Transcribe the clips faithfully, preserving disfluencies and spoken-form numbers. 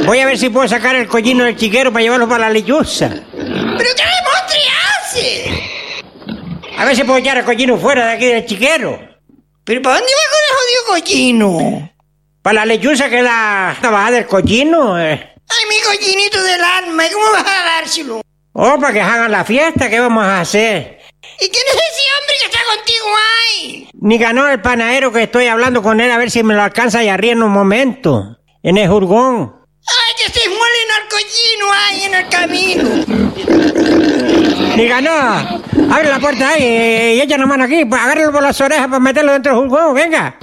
Voy a ver si puedo sacar el collino del chiquero para llevarlo para la lechuza. ¿Pero qué demontre hace? A ver si puedo echar el collino fuera de aquí del chiquero. ¿Pero para dónde va con el jodido collino? Para la lechuza, que es la, la bajada del collino. Eh. Ay, mi collinito del alma, ¿cómo vas a dárselo? Oh, para que hagan la fiesta, ¿qué vamos a hacer? ¿Y quién es ese hombre que está contigo ahí? Ni ganó el panadero, que estoy hablando con él a ver si me lo alcanza allá arriba en un momento. En el jurgón. Ay, que se muelen al collino ahí en el camino. Ni ganó. Abre la puerta ahí y echa la mano aquí, pues agárralo por las orejas para meterlo dentro del jurgón, venga.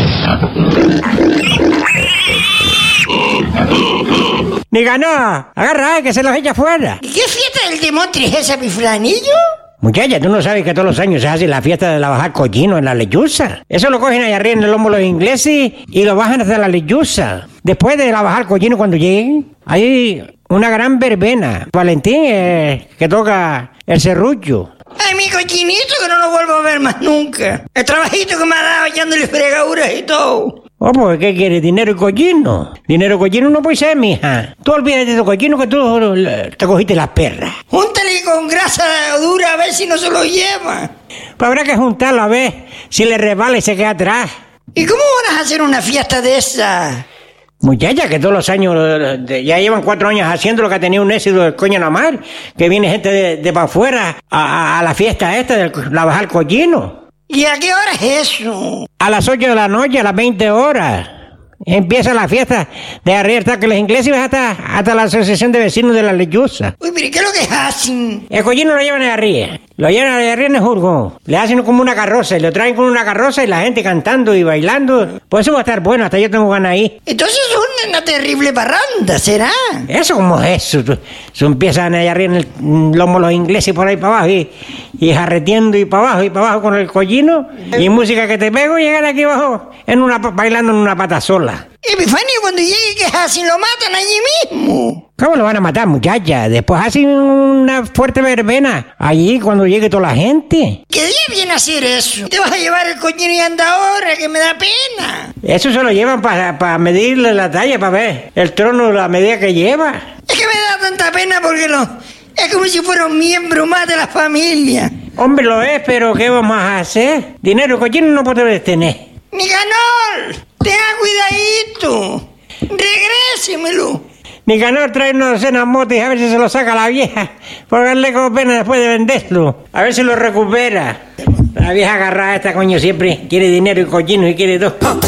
Ni ganó. Agarra ahí, que se los echa afuera. ¿Y qué fiesta del demontre es esa, mi flanillo? Muchacha, ¿tú no sabes que todos los años se hace la fiesta de la bajar collino en la lechuza? Eso lo cogen allá arriba en el lomo los ingleses y lo bajan hasta la lechuza. Después de la bajar collino, cuando lleguen, hay una gran verbena. Valentín, eh, que toca el serrucho. Ay, mi collinito, que no lo vuelvo a ver más nunca. El trabajito que me ha dado echándole fregaduras y todo. Oh, pues, ¿qué quieres? ¿Dinero y collino? Dinero y collino no puede ser, mija. Tú olvídate de tu collino, que tú te cogiste las perras. Júntale con grasa dura a ver si no se lo lleva. Pues habrá que juntarlo a ver si le resbala y se queda atrás. ¿Y cómo van a hacer una fiesta de esa? Muchacha, que todos los años, ya llevan cuatro años haciendo lo que ha tenido un éxito del coño en la mar, que viene gente de, de para afuera a, a, a la fiesta esta de la bajar collino. ¿Y a qué hora es eso? A las ocho de la noche, a las veinte horas. Empieza la fiesta de arriba hasta que los ingleses hasta, hasta la asociación de vecinos de la lechuza. Uy, pero ¿qué es lo que hacen? El collino lo llevan de arriba. Lo llevan de arriba en el jurgón. Le hacen como una carroza y lo traen con una carroza y la gente cantando y bailando. Pues eso va a estar bueno, hasta yo tengo ganas ahí. Entonces es una terrible parranda, ¿será? ¿Eso cómo es eso? Eso empiezan allá arriba en el lomo los ingleses por ahí para abajo y, y jarreteando y para abajo y para abajo con el collino. Y música que te pego, llegan aquí abajo en una, bailando en una pata sola. Epifanio, cuando llegue, ¿qué hacen? Lo matan allí mismo. ¿Cómo lo van a matar, muchacha? Después hacen una fuerte verbena allí cuando llegue toda la gente. ¿Qué día viene a hacer eso? ¿Te vas a llevar el collino y anda ahora, que me da pena? Eso se lo llevan para pa medirle la talla, para ver el trono, la medida que lleva. Es que me da tanta pena porque lo... es como si fuera un miembro más de la familia. Hombre, lo es, pero ¿qué vamos a hacer? Dinero y collino no podemos tener. ¡Nicanor! ¡Tenga cuidadito! ¡Regrésemelo! Nicanor trae una docena de motos y a ver si se lo saca la vieja. Por darle como pena después de venderlo. A ver si lo recupera. La vieja agarrada esta, coño, siempre quiere dinero y collino y quiere todo.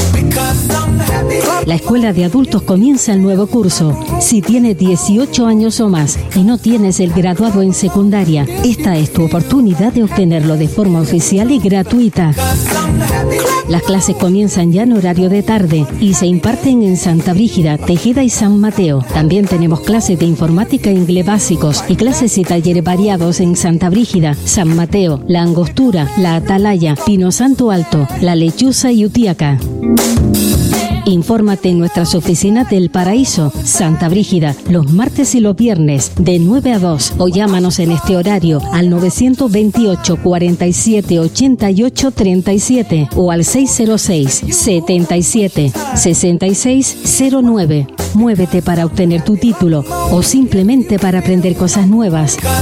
La escuela de adultos comienza el nuevo curso. Si tienes dieciocho años o más y no tienes el graduado en secundaria, esta es tu oportunidad de obtenerlo de forma oficial y gratuita. Las clases comienzan ya en horario de tarde y se imparten en Santa Brígida, Tejeda y San Mateo. También tenemos clases de informática e inglés básicos y clases y talleres variados en Santa Brígida, San Mateo, La Angostura, La Atalaya, Pino Santo Alto, La Lechuza y Utiaca. Infórmate en nuestras oficinas del Paraíso, Santa Brígida, los martes y los viernes, de nueve a dos, o llámanos en este horario al nueve dos ocho, cuarenta y siete, ochenta y ocho, treinta y siete o al seis cero seis, setenta y siete, sesenta y seis cero nueve. Muévete para obtener tu título o simplemente para aprender cosas nuevas.